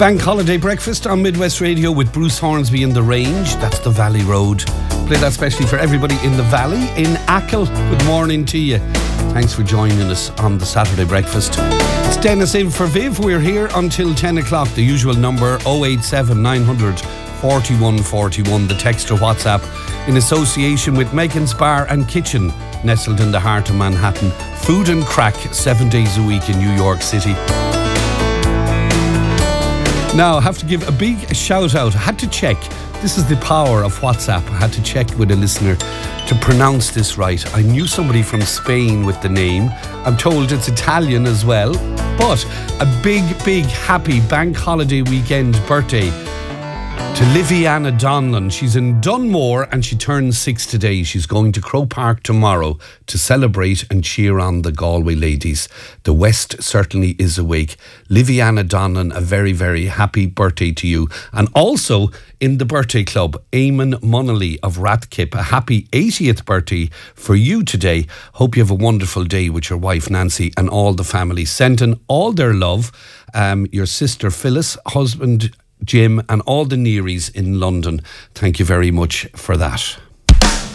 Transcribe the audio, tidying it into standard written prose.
Bank Holiday Breakfast on Midwest Radio with Bruce Hornsby in the Range. That's the Valley Road. Play that especially for everybody in the Valley. In Achill, good morning to you. Thanks for joining us on the Saturday Breakfast. It's Dennis in for Viv. We're here until 10 o'clock. The usual number 087 900 4141. The text or WhatsApp in association with Megan's Bar and Kitchen, nestled in the heart of Manhattan. Food and crack 7 days a week in New York City. Now, I have to give a big shout out. I had to check. This is the power of WhatsApp. I had to check with a listener to pronounce this right. I knew somebody from Spain with the name. I'm told it's Italian as well. But a big happy bank holiday weekend birthday to Liviana Donlan. She's in Dunmore and she turns 6 today. She's going to Croke Park tomorrow to celebrate and cheer on the Galway ladies. The West certainly is awake. Liviana Donlan, a very happy birthday to you. And also in the birthday club, Eamon Munnelly of Rathkip. A happy 80th birthday for you today. Hope you have a wonderful day with your wife Nancy and all the family. Sending all their love. Your sister Phyllis, husband Jim and all the Nearys in London. Thank you very much for that.